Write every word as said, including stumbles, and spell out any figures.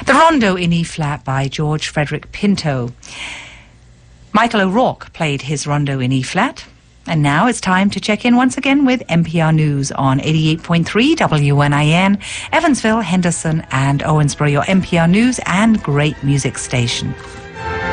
The Rondo in E-flat by George Frederick Pinto. Michael O'Rourke played his Rondo in E-flat. And now it's time to check in once again with N P R News on eighty-eight point three W N I N, Evansville, Henderson and Owensboro, your N P R News and great music station.